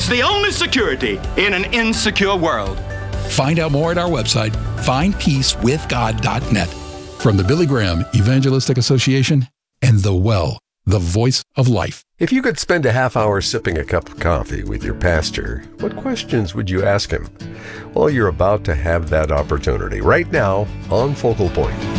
the only security in an insecure world. Find out more at our website, findpeacewithgod.net. From the Billy Graham Evangelistic Association and The Well, the voice of life. If you could spend a half hour sipping a cup of coffee with your pastor, what questions would you ask him? Well, you're about to have that opportunity right now on Focal Point.